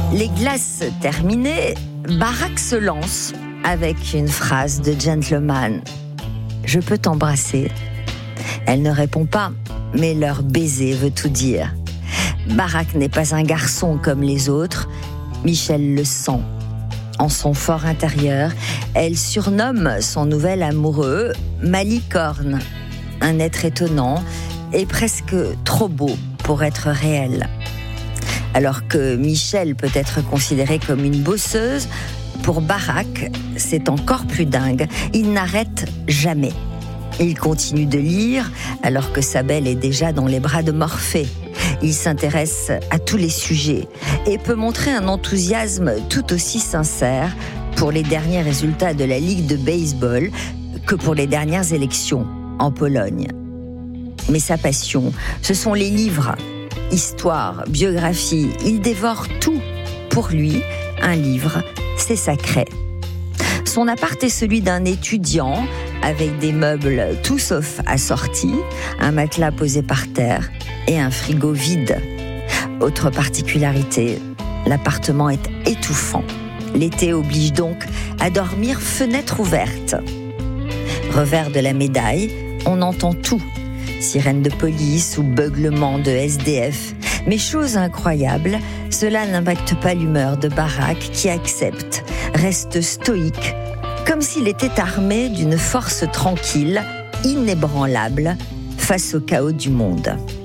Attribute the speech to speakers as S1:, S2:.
S1: Les glaces terminées, Barak se lance avec une phrase de gentleman. « Je peux t'embrasser ?» Elle ne répond pas, mais leur baiser veut tout dire. Barak n'est pas un garçon comme les autres. Michel le sent. En son fort intérieur, elle surnomme son nouvel amoureux Malicorne, un être étonnant et presque trop beau pour être réel. Alors que Michel peut être considérée comme une bosseuse, pour Barak, c'est encore plus dingue. Il n'arrête jamais. Il continue de lire alors que sa belle est déjà dans les bras de Morphée. Il s'intéresse à tous les sujets et peut montrer un enthousiasme tout aussi sincère pour les derniers résultats de la Ligue de baseball que pour les dernières élections en Pologne. Mais sa passion, ce sont les livres. Histoire, biographie, il dévore tout. Pour lui, un livre, c'est sacré. Son appart est celui d'un étudiant, avec des meubles tout sauf assortis, un matelas posé par terre et un frigo vide. Autre particularité, l'appartement est étouffant. L'été oblige donc à dormir fenêtre ouverte. Revers de la médaille, on entend tout. Sirène de police ou beuglement de SDF. Mais chose incroyable, cela n'impacte pas l'humeur de Barak qui accepte, reste stoïque, comme s'il était armé d'une force tranquille, inébranlable, face au chaos du monde.